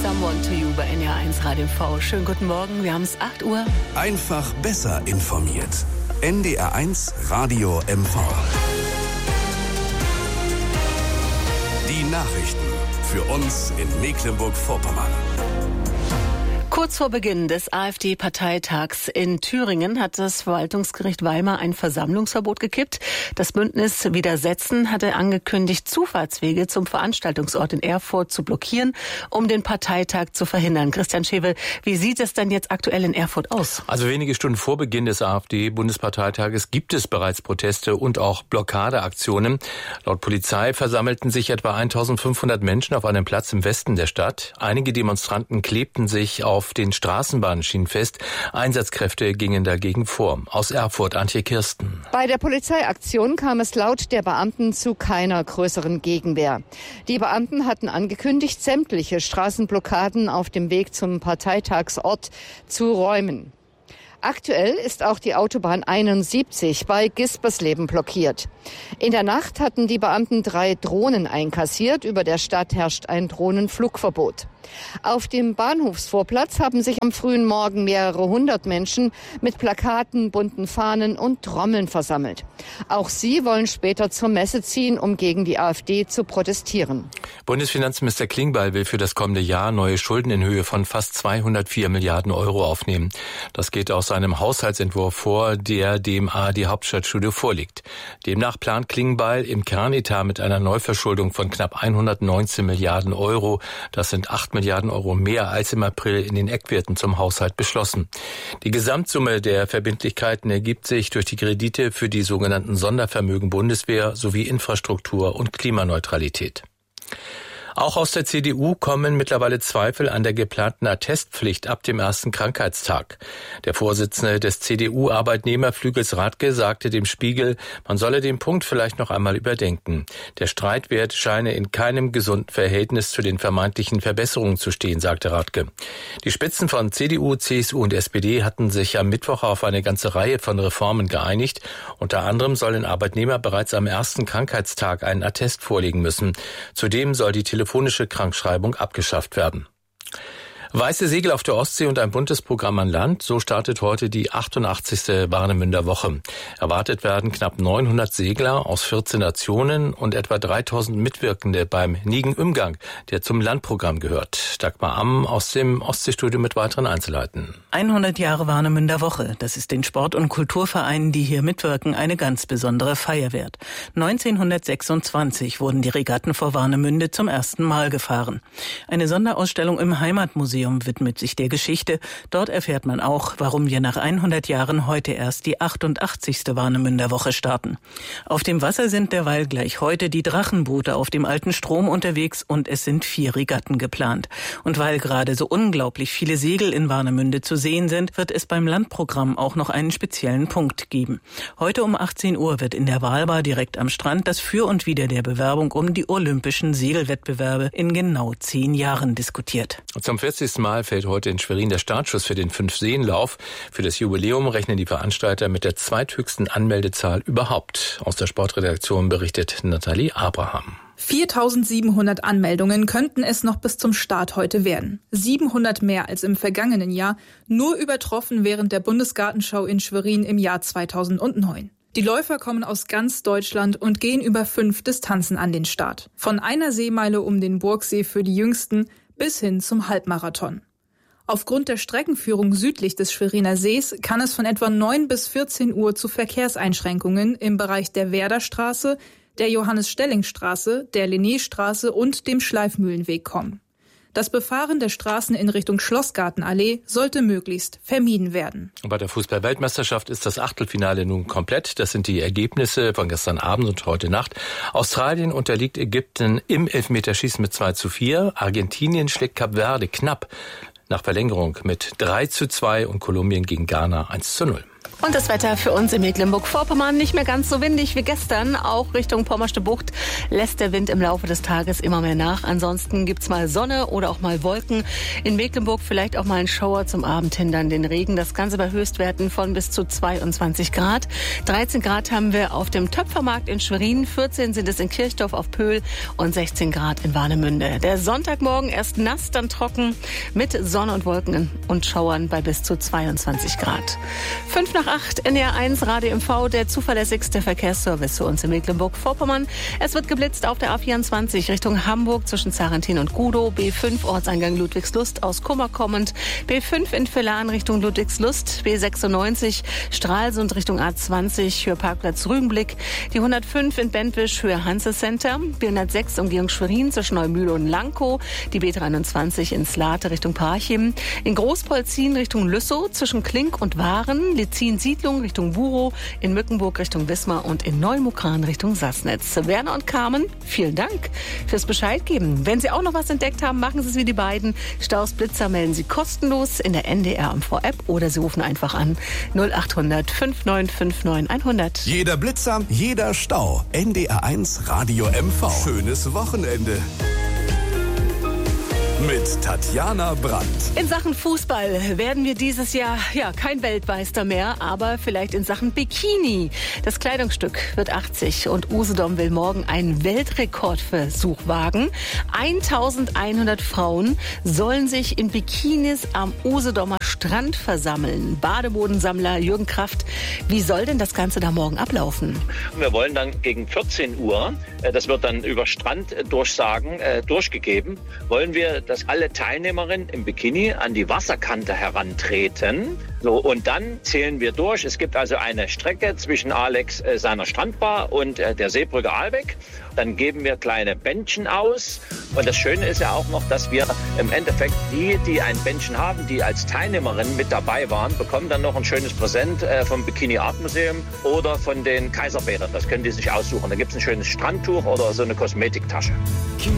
Someone to You bei NR1 Radio V. Schönen guten Morgen, wir haben es 8 Uhr. Einfach besser informiert. NDR1 Radio MV. Die Nachrichten für uns in Mecklenburg-Vorpommern. Kurz vor Beginn des AfD-Parteitags in Thüringen hat das Verwaltungsgericht Weimar ein Versammlungsverbot gekippt. Das Bündnis Widersetzen hatte angekündigt, Zufahrtswege zum Veranstaltungsort in Erfurt zu blockieren, um den Parteitag zu verhindern. Christian Schewe, wie sieht es denn jetzt aktuell in Erfurt aus? Also wenige Stunden vor Beginn des AfD-Bundesparteitages gibt es bereits Proteste und auch Blockadeaktionen. Laut Polizei versammelten sich etwa 1500 Menschen auf einem Platz im Westen der Stadt. Einige Demonstranten klebten sich auf den Straßenbahnschienen fest. Einsatzkräfte gingen dagegen vor. Aus Erfurt, Antje Kirsten. Bei der Polizeiaktion kam es laut der Beamten zu keiner größeren Gegenwehr. Die Beamten hatten angekündigt, sämtliche Straßenblockaden auf dem Weg zum Parteitagsort zu räumen. Aktuell ist auch die Autobahn 71 bei Gispersleben blockiert. In der Nacht hatten die Beamten 3 Drohnen einkassiert. Über der Stadt herrscht ein Drohnenflugverbot. Auf dem Bahnhofsvorplatz haben sich am frühen Morgen mehrere hundert Menschen mit Plakaten, bunten Fahnen und Trommeln versammelt. Auch sie wollen später zur Messe ziehen, um gegen die AfD zu protestieren. Bundesfinanzminister Klingbeil will für das kommende Jahr neue Schulden in Höhe von fast 204 Milliarden Euro aufnehmen. Das geht aus seinem Haushaltsentwurf vor, der dem ARD Hauptstadtstudio vorliegt. Demnach plant Klingbeil im Kernetat mit einer Neuverschuldung von knapp 119 Milliarden Euro. Das sind 8 Milliarden Euro mehr als im April in den Eckwerten zum Haushalt beschlossen. Die Gesamtsumme der Verbindlichkeiten ergibt sich durch die Kredite für die sogenannten Sondervermögen Bundeswehr sowie Infrastruktur und Klimaneutralität. Auch aus der CDU kommen mittlerweile Zweifel an der geplanten Attestpflicht ab dem ersten Krankheitstag. Der Vorsitzende des CDU-Arbeitnehmerflügels Radke sagte dem Spiegel, man solle den Punkt vielleicht noch einmal überdenken. Der Streitwert scheine in keinem gesunden Verhältnis zu den vermeintlichen Verbesserungen zu stehen, sagte Radke. Die Spitzen von CDU, CSU und SPD hatten sich am Mittwoch auf eine ganze Reihe von Reformen geeinigt. Unter anderem sollen Arbeitnehmer bereits am ersten Krankheitstag einen Attest vorlegen müssen. Zudem soll die telefonische Krankschreibung abgeschafft werden. Weiße Segel auf der Ostsee und ein buntes Programm an Land. So startet heute die 88. Warnemünder Woche. Erwartet werden knapp 900 Segler aus 14 Nationen und etwa 3000 Mitwirkende beim Nigen-Umgang, der zum Landprogramm gehört. Dagmar Amm aus dem Ostseestudio mit weiteren Einzelheiten. 100 Jahre Warnemünder Woche. Das ist den Sport- und Kulturvereinen, die hier mitwirken, eine ganz besondere Feier wert. 1926 wurden die Regatten vor Warnemünde zum ersten Mal gefahren. Eine Sonderausstellung im Heimatmuseum widmet sich der Geschichte. Dort erfährt man auch, warum wir nach 100 Jahren heute erst die 88. Warnemünder Woche starten. Auf dem Wasser sind derweil gleich heute die Drachenboote auf dem alten Strom unterwegs und es sind 4 Regatten geplant. Und weil gerade so unglaublich viele Segel in Warnemünde zu sehen sind, wird es beim Landprogramm auch noch einen speziellen Punkt geben. Heute um 18 Uhr wird in der Walbar direkt am Strand das Für und Wider der Bewerbung um die Olympischen Segelwettbewerbe in genau 10 Jahren diskutiert. Zum 40. Mal fällt heute in Schwerin der Startschuss für den 5-Seenlauf. Für das Jubiläum rechnen die Veranstalter mit der zweithöchsten Anmeldezahl überhaupt. Aus der Sportredaktion berichtet Nathalie Abraham. 4.700 Anmeldungen könnten es noch bis zum Start heute werden. 700 mehr als im vergangenen Jahr, nur übertroffen während der Bundesgartenschau in Schwerin im Jahr 2009. Die Läufer kommen aus ganz Deutschland und gehen über 5 Distanzen an den Start. Von einer Seemeile um den Burgsee für die Jüngsten bis hin zum Halbmarathon. Aufgrund der Streckenführung südlich des Schweriner Sees kann es von etwa 9 bis 14 Uhr zu Verkehrseinschränkungen im Bereich der Werderstraße, der Johannes-Stelling-Straße, der Linnéstraße und dem Schleifmühlenweg kommen. Das Befahren der Straßen in Richtung Schlossgartenallee sollte möglichst vermieden werden. Bei der Fußball-Weltmeisterschaft ist das Achtelfinale nun komplett. Das sind die Ergebnisse von gestern Abend und heute Nacht. Australien unterliegt Ägypten im Elfmeterschießen mit 2:4. Argentinien schlägt Kap Verde knapp nach Verlängerung mit 3:2 und Kolumbien gegen Ghana 1:0. Und das Wetter für uns in Mecklenburg-Vorpommern nicht mehr ganz so windig wie gestern. Auch Richtung Pommersche Bucht lässt der Wind im Laufe des Tages immer mehr nach. Ansonsten gibt's mal Sonne oder auch mal Wolken. In Mecklenburg vielleicht auch mal ein Schauer zum Abend hin, dann den Regen. Das Ganze bei Höchstwerten von bis zu 22 Grad. 13 Grad haben wir auf dem Töpfermarkt in Schwerin, 14 sind es in Kirchdorf auf Pöhl und 16 Grad in Warnemünde. Der Sonntagmorgen erst nass, dann trocken mit Sonne und Wolken und Schauern bei bis zu 22 Grad. 5 nach 8, NDR 1, Radio MV, der zuverlässigste Verkehrsservice für uns in Mecklenburg-Vorpommern. Es wird geblitzt auf der A24 Richtung Hamburg zwischen Zarentin und Gudow, B5 Ortseingang Ludwigslust aus Kummer kommend, B5 in Villan Richtung Ludwigslust, B96 Stralsund Richtung A20 Höhe Parkplatz Rügenblick, die 105 in Bentwisch Höhe Hanse Center, B106 Umgehung Schwerin zwischen Neumühle und Lankow, die B23 in Slate Richtung Parchim, in Großpolzin Richtung Lüssow zwischen Klink und Waren, Lizin Siedlung Richtung Wurow, in Mückenburg Richtung Wismar und in Neumukran Richtung Sassnitz. Werner und Carmen, vielen Dank fürs Bescheid geben. Wenn Sie auch noch was entdeckt haben, machen Sie es wie die beiden. Staus, Blitzer melden Sie kostenlos in der NDR MV-App oder Sie rufen einfach an 0800 5959 100. Jeder Blitzer, jeder Stau. NDR 1 Radio MV. Schönes Wochenende. Mit Tatjana Brandt. In Sachen Fußball werden wir dieses Jahr kein Weltmeister mehr, aber vielleicht in Sachen Bikini. Das Kleidungsstück wird 80 und Usedom will morgen einen Weltrekordversuch wagen. 1100 Frauen sollen sich in Bikinis am Usedomer Strand versammeln. Badebodensammler Jürgen Kraft, wie soll denn das Ganze da morgen ablaufen? Wir wollen dann gegen 14 Uhr, das wird dann über Stranddurchsagen durchgegeben, wollen wir, dass alle Teilnehmerinnen im Bikini an die Wasserkante herantreten. So, und dann zählen wir durch. Es gibt also eine Strecke zwischen Alex seiner Strandbar und der Seebrücke Ahlbeck. Dann geben wir kleine Bändchen aus. Und das Schöne ist ja auch noch, dass wir im Endeffekt die ein Bändchen haben, die als Teilnehmerin mit dabei waren, bekommen dann noch ein schönes Präsent vom Bikini Art Museum oder von den Kaiserbädern. Das können die sich aussuchen. Da gibt es ein schönes Strandtuch oder so eine Kosmetiktasche.